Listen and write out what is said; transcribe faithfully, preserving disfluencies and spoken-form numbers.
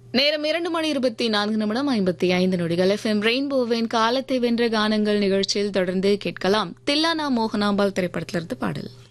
நேரம் இரண்டு மணி இருபத்தி நான்கு நிமிடம் ஐம்பத்தி ஐந்து நொடிகள். எஃப்எம் ரெயின்போவின் காலத்தை வென்ற கானங்கள் நிகழ்ச்சியில் தொடர்ந்து கேட்கலாம். தில்லானா மோகனாம்பாள் திரைப்படத்திலிருந்து பாடல்.